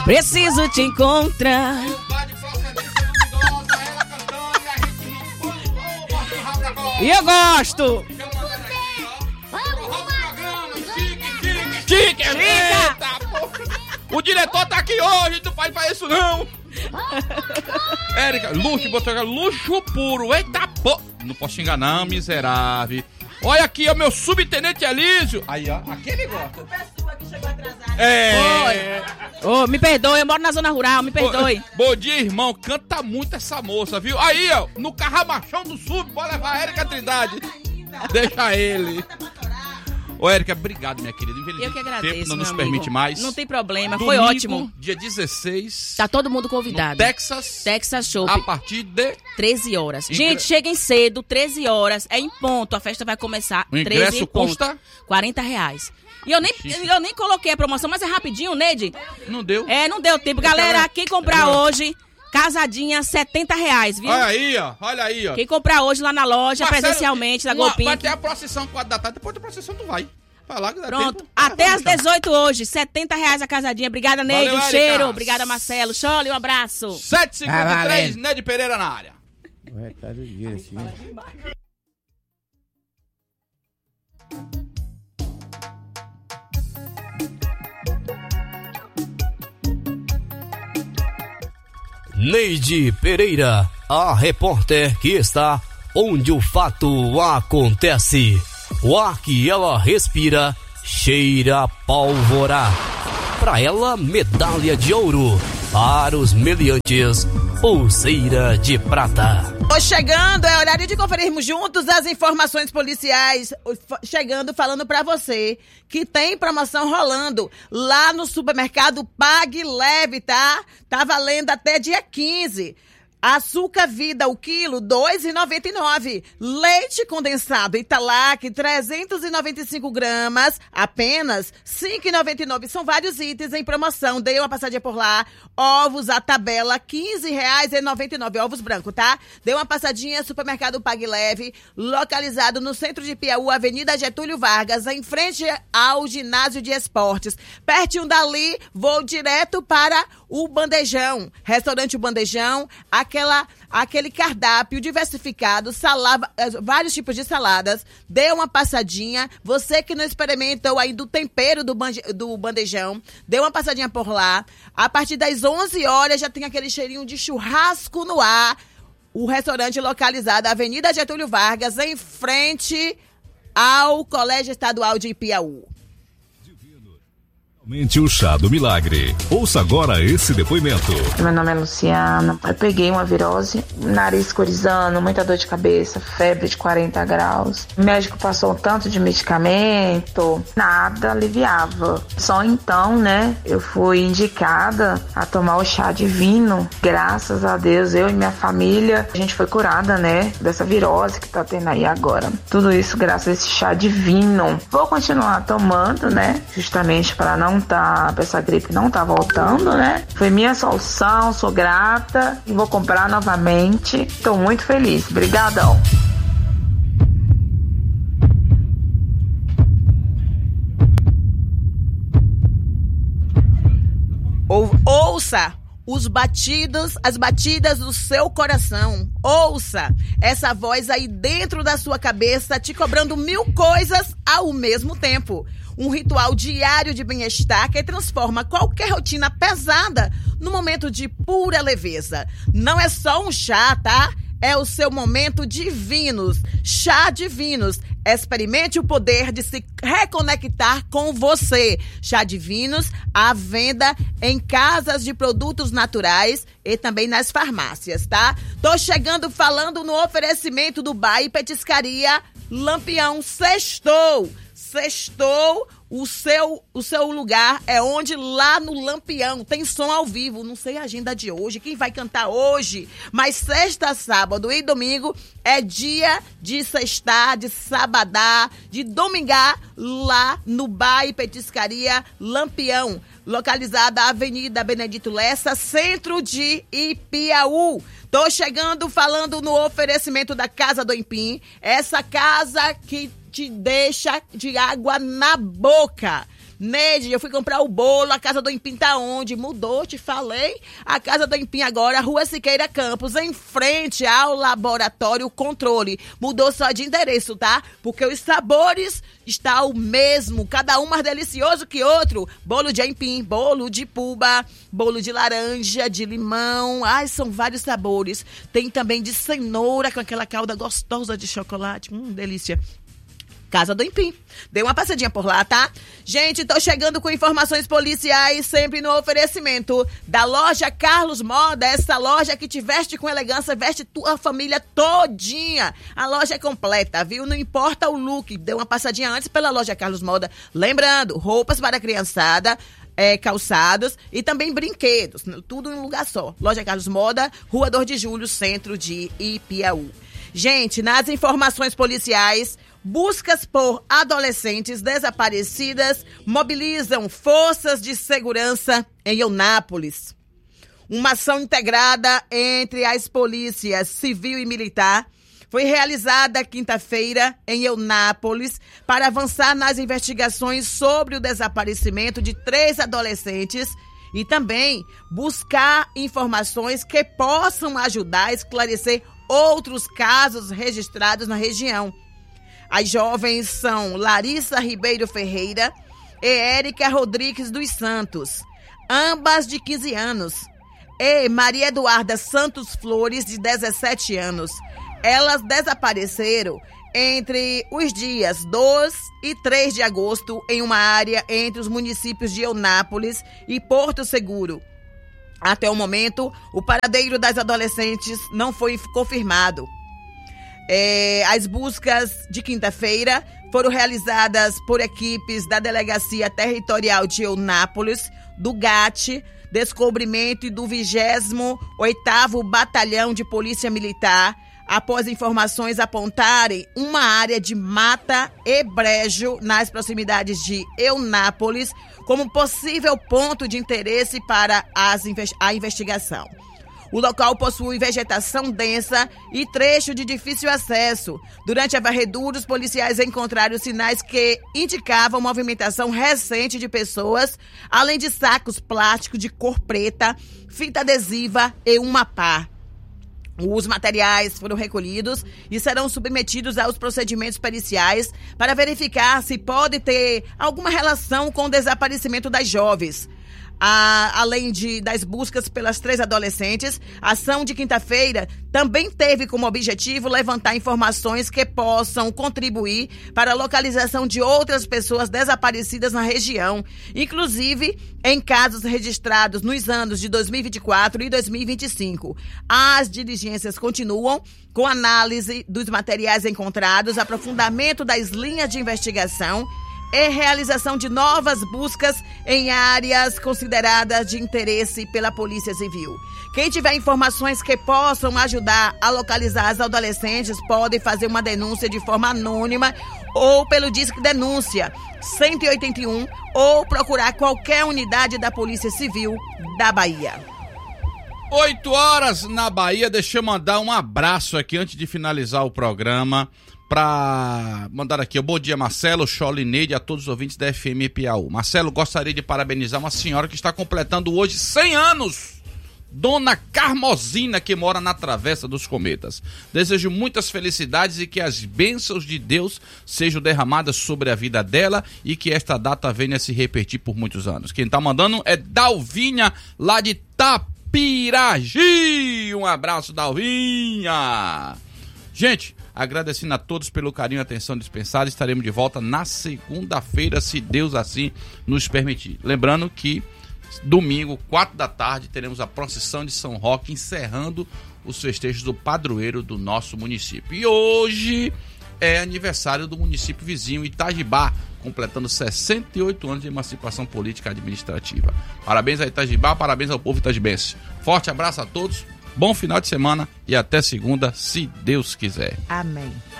Preciso te encontrar. E eu gosto. Chica! O diretor tá aqui hoje, tu faz pra isso não. Érica, luxo puro. Eita, pô. Não posso xingar não, miserável. Olha aqui, ó, meu subtenente Elísio. Aí, ó, aqui ele gosta. Pessoa que chegou atrasada. Ô, me perdoe, eu moro na zona rural, me perdoe. Bom dia, irmão. Canta muito essa moça, viu? Aí, ó, no Carramachão do Sul, pode levar a Érica Trindade. Deixa ele. Ô, Érica, obrigado, minha querida. Eu que agradeço, tempo não meu nos amigo. permite mais. Não tem problema, Domingo, foi ótimo. Dia 16. Tá todo mundo convidado. No Texas Show. A partir de 13 horas. Gente, cheguem cedo, 13 horas. É em ponto, a festa vai começar. O ingresso custa R$40. E eu nem coloquei a promoção, mas é rapidinho, Neide. Não deu. Não deu tempo. Galera, quem comprar hoje, casadinha, R$70, viu? Olha aí, ó. Quem comprar hoje lá na loja, Marcelo, presencialmente, na Golpinho. Vai ter a procissão 4 da tarde, depois da procissão tu vai. Vai lá que dá Pronto, tempo. até às 18 hoje, R$70 a casadinha. Obrigada, Neide, Valeu, um cheiro. Érica. Obrigada, Marcelo. Chole, um abraço. 7h53, Neide Pereira na área. Tá do dia, assim. Neide Pereira, a repórter que está onde o fato acontece. O ar que ela respira cheira a pólvora. Para ela, medalha de ouro. Para os meliantes, pulseira de prata. Chegando, é horário de conferirmos juntos as informações policiais. Chegando, falando pra você que tem promoção rolando lá no supermercado Pague Leve, tá? Tá valendo até dia 15. Açúcar Vida, o quilo, R$ 2,99. Leite condensado Italac, 395 gramas, apenas R$ 5,99. São vários itens em promoção. Dei uma passadinha por lá. Ovos, a tabela, R$ 15,99. Ovos brancos, tá? Dei uma passadinha, supermercado Pague Leve, localizado no centro de Piauí, Avenida Getúlio Vargas, em frente ao ginásio de esportes. Pertinho dali, vou direto para o Bandejão. Restaurante O Bandejão, aquele cardápio diversificado, salada, vários tipos de saladas. Dê uma passadinha. Você que não experimentou ainda o tempero do bandejão, dê uma passadinha por lá. A partir das 11 horas já tem aquele cheirinho de churrasco no ar. O restaurante localizado na Avenida Getúlio Vargas, em frente ao Colégio Estadual de Piauí. Aumente o chá do milagre. Ouça agora esse depoimento. Meu nome é Luciana. Eu peguei uma virose, nariz corizando, muita dor de cabeça, febre de 40 graus. O médico passou um tanto de medicamento, nada aliviava. Só então, né, eu fui indicada a tomar o chá divino. Graças a Deus, eu e minha família, a gente foi curada, né, dessa virose que tá tendo aí agora. Tudo isso graças a esse chá divino. Vou continuar tomando, né, justamente para não essa gripe não tá voltando, né? Foi minha solução, sou grata e vou comprar novamente. Tô muito feliz. Obrigadão. Ouça as batidas do seu coração. Ouça essa voz aí dentro da sua cabeça te cobrando 1000 coisas ao mesmo tempo. Um ritual diário de bem-estar que transforma qualquer rotina pesada num momento de pura leveza. Não é só um chá, tá? É o seu momento divinos. Chá Divinos. Experimente o poder de se reconectar com você. Chá Divinos, à venda em casas de produtos naturais e também nas farmácias, tá? Tô chegando falando no oferecimento do Bar e Petiscaria Lampião. Sextou, o seu lugar é onde? Lá no Lampião. Tem som ao vivo, não sei a agenda de hoje, quem vai cantar hoje, mas sexta, sábado e domingo é dia de sextar, de sabadar, de domingar lá no Bar e Petiscaria Lampião, localizada na Avenida Benedito Lessa, centro de Ipiaú. Tô chegando falando no oferecimento da Casa do Empim, essa casa que te deixa de água na boca. Neide, eu fui comprar o bolo, a Casa do Empim tá onde? Mudou, te falei. A Casa do Empim agora, Rua Siqueira Campos, em frente ao Laboratório Controle. Mudou só de endereço, tá? Porque os sabores está o mesmo, cada um mais delicioso que outro. Bolo de aipim, bolo de puba, bolo de laranja, de limão. Ai, são vários sabores. Tem também de cenoura com aquela calda gostosa de chocolate. Delícia. Casa do Empim. Dê uma passadinha por lá, tá? Gente, tô chegando com informações policiais, sempre no oferecimento da loja Carlos Moda, essa loja que te veste com elegância, veste tua família todinha. A loja é completa, viu? Não importa o look. Dê uma passadinha antes pela loja Carlos Moda. Lembrando, roupas para criançada, calçados e também brinquedos. Tudo em um lugar só. Loja Carlos Moda, Rua 2 de Julho, centro de Ipiaú. Gente, nas informações policiais, buscas por adolescentes desaparecidas mobilizam forças de segurança em Eunápolis. Uma ação integrada entre as polícias civil e militar foi realizada quinta-feira em Eunápolis para avançar nas investigações sobre o desaparecimento de 3 adolescentes e também buscar informações que possam ajudar a esclarecer outros casos registrados na região. As jovens são Larissa Ribeiro Ferreira e Érica Rodrigues dos Santos, ambas de 15 anos, e Maria Eduarda Santos Flores, de 17 anos. Elas desapareceram entre os dias 2 e 3 de agosto em uma área entre os municípios de Eunápolis e Porto Seguro. Até o momento, o paradeiro das adolescentes não foi confirmado. As buscas de quinta-feira foram realizadas por equipes da Delegacia Territorial de Eunápolis, do GAT, Descobrimento e do 28º Batalhão de Polícia Militar, após informações apontarem uma área de mata e brejo nas proximidades de Eunápolis como possível ponto de interesse para a investigação. O local possui vegetação densa e trecho de difícil acesso. Durante a varredura, os policiais encontraram sinais que indicavam movimentação recente de pessoas, além de sacos plásticos de cor preta, fita adesiva e uma pá. Os materiais foram recolhidos e serão submetidos aos procedimentos periciais para verificar se pode ter alguma relação com o desaparecimento das jovens. Além das buscas pelas 3 adolescentes, a ação de quinta-feira também teve como objetivo levantar informações que possam contribuir para a localização de outras pessoas desaparecidas na região, inclusive em casos registrados nos anos de 2024 e 2025. As diligências continuam com análise dos materiais encontrados, aprofundamento das linhas de investigação e realização de novas buscas em áreas consideradas de interesse pela Polícia Civil. Quem tiver informações que possam ajudar a localizar as adolescentes pode fazer uma denúncia de forma anônima ou pelo Disque Denúncia 181 ou procurar qualquer unidade da Polícia Civil da Bahia. 8 horas na Bahia. Deixa eu mandar um abraço aqui antes de finalizar o programa. Para mandar aqui, bom dia Marcelo, Cholineide, a todos os ouvintes da FM Piauí. Marcelo, gostaria de parabenizar uma senhora que está completando hoje 100 anos, Dona Carmosina, que mora na Travessa dos Cometas. Desejo muitas felicidades e que as bênçãos de Deus sejam derramadas sobre a vida dela e que esta data venha a se repetir por muitos anos. Quem está mandando é Dalvinha, lá de Tapiragi. Um abraço, Dalvinha. Gente, agradecendo a todos pelo carinho e atenção dispensada. Estaremos de volta na segunda-feira, se Deus assim nos permitir. Lembrando que domingo, 4 da tarde, teremos a procissão de São Roque, encerrando os festejos do padroeiro do nosso município. E hoje é aniversário do município vizinho, Itajibá, completando 68 anos de emancipação política e administrativa. Parabéns a Itajibá, parabéns ao povo itajibense. Forte abraço a todos. Bom final de semana e até segunda, se Deus quiser. Amém.